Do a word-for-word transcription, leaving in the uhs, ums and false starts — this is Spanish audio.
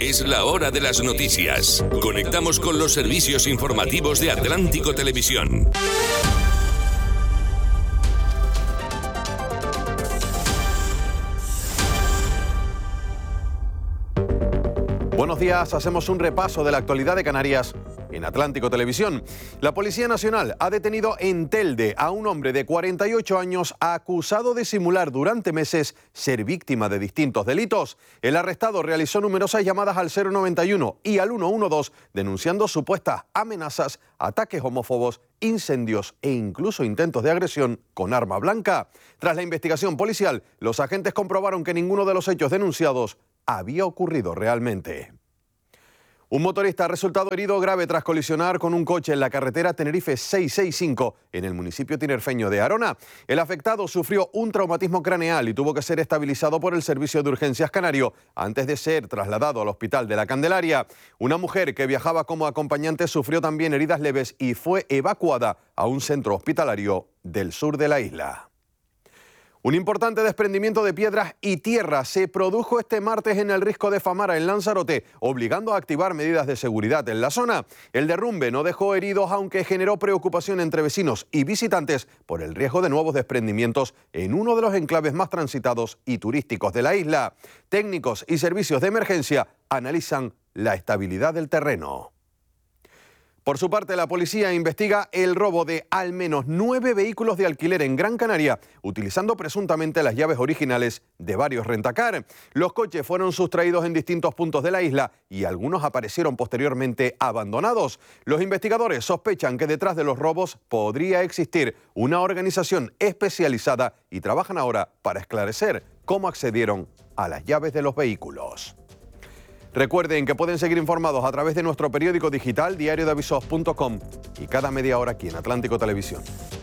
Es la hora de las noticias. Conectamos con los servicios informativos de Atlántico Televisión. Buenos días, hacemos un repaso de la actualidad de Canarias en Atlántico Televisión. La Policía Nacional ha detenido en Telde a un hombre de cuarenta y ocho años acusado de simular durante meses ser víctima de distintos delitos. El arrestado realizó numerosas llamadas al cero noventa y uno y al ciento doce denunciando supuestas amenazas, ataques homófobos, incendios e incluso intentos de agresión con arma blanca. Tras la investigación policial, los agentes comprobaron que ninguno de los hechos denunciados había ocurrido realmente. Un motorista ha resultado herido grave tras colisionar con un coche en la carretera Tenerife seiscientos sesenta y cinco en el municipio tinerfeño de Arona. El afectado sufrió un traumatismo craneal y tuvo que ser estabilizado por el Servicio de Urgencias Canario antes de ser trasladado al Hospital de la Candelaria. Una mujer que viajaba como acompañante sufrió también heridas leves y fue evacuada a un centro hospitalario del sur de la isla. Un importante desprendimiento de piedras y tierra se produjo este martes en el Risco de Famara, en Lanzarote, obligando a activar medidas de seguridad en la zona. El derrumbe no dejó heridos, aunque generó preocupación entre vecinos y visitantes por el riesgo de nuevos desprendimientos en uno de los enclaves más transitados y turísticos de la isla. Técnicos y servicios de emergencia analizan la estabilidad del terreno. Por su parte, la policía investiga el robo de al menos nueve vehículos de alquiler en Gran Canaria, utilizando presuntamente las llaves originales de varios rentacar. Los coches fueron sustraídos en distintos puntos de la isla y algunos aparecieron posteriormente abandonados. Los investigadores sospechan que detrás de los robos podría existir una organización especializada y trabajan ahora para esclarecer cómo accedieron a las llaves de los vehículos. Recuerden que pueden seguir informados a través de nuestro periódico digital diario de avisos punto com y cada media hora aquí en Atlántico Televisión.